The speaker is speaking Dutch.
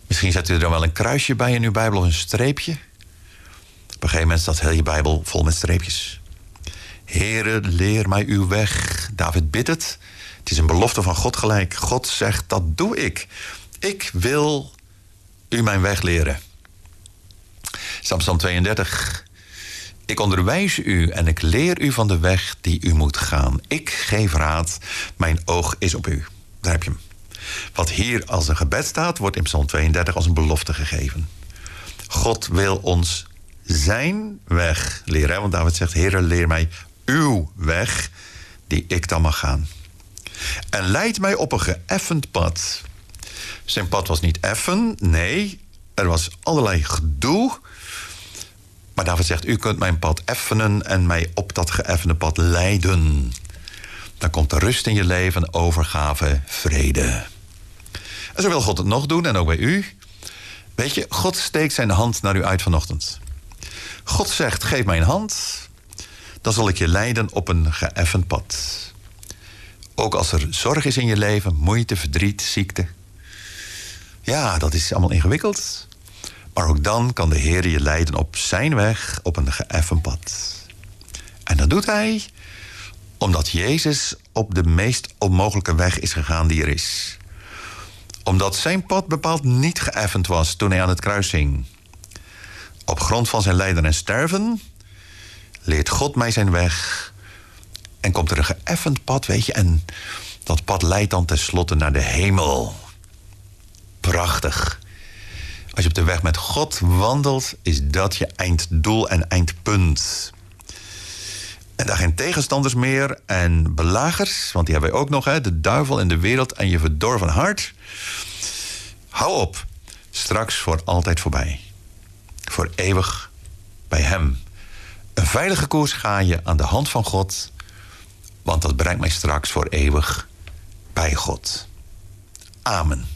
Misschien zet u er dan wel een kruisje bij in uw Bijbel of een streepje. Op een gegeven moment staat heel je Bijbel vol met streepjes. Heere, leer mij uw weg. David bidt het. Het is een belofte van God gelijk. God zegt, dat doe ik. Ik wil u mijn weg leren. Psalm 32. Ik onderwijs u en ik leer u van de weg die u moet gaan. Ik geef raad, mijn oog is op u. Daar heb je hem. Wat hier als een gebed staat, wordt in Psalm 32 als een belofte gegeven. God wil ons zijn weg leren. Want David zegt, Heere, leer mij uw weg, die ik dan mag gaan. En leid mij op een geëffend pad. Zijn pad was niet effen, nee, er was allerlei gedoe. Maar David zegt, u kunt mijn pad effenen en mij op dat geëffende pad leiden. Dan komt er rust in je leven, overgave, vrede. En zo wil God het nog doen en ook bij u. Weet je, God steekt zijn hand naar u uit vanochtend. God zegt, geef mij een hand, dan zal ik je leiden op een geëffend pad. Ook als er zorg is in je leven, moeite, verdriet, ziekte. Ja, dat is allemaal ingewikkeld. Maar ook dan kan de Heer je leiden op zijn weg, op een geëffend pad. En dat doet hij omdat Jezus op de meest onmogelijke weg is gegaan die er is. Omdat zijn pad bepaald niet geëffend was toen hij aan het kruis hing. Op grond van zijn lijden en sterven leert God mij zijn weg. En komt er een geëffend pad, weet je. En dat pad leidt dan tenslotte naar de hemel. Prachtig. Als je op de weg met God wandelt, is dat je einddoel en eindpunt. En daar geen tegenstanders meer en belagers, want die hebben wij ook nog, hè, de duivel en de wereld en je verdorven hart. Hou op, straks voor altijd voorbij. Voor eeuwig bij hem. Een veilige koers ga je aan de hand van God, want dat brengt mij straks voor eeuwig bij God. Amen.